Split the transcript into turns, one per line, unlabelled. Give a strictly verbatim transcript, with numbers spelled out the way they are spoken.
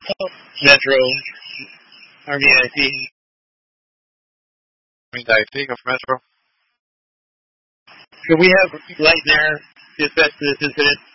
Metro, Army I P.
I P of Metro.
Could we have light and air dispatch to this incident?